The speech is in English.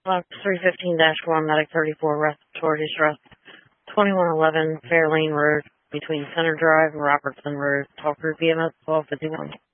Box 315-1, Medic 34, respiratory distress, 2111 Fairlane Road, between Center Drive and Robertson Road. Talk group EMS 1251.